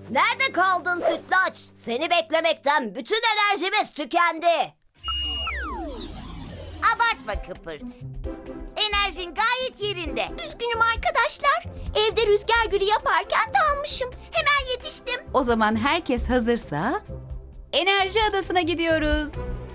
Nerede kaldın Sütlaç? Seni beklemekten bütün enerjimiz tükendi. Abartma Kıpır. Enerjin gayet yerinde. Üzgünüm arkadaşlar. Evde rüzgar gülü yaparken dalmışım. Hemen yetiştim. O zaman herkes hazırsa Enerji Adası'na gidiyoruz.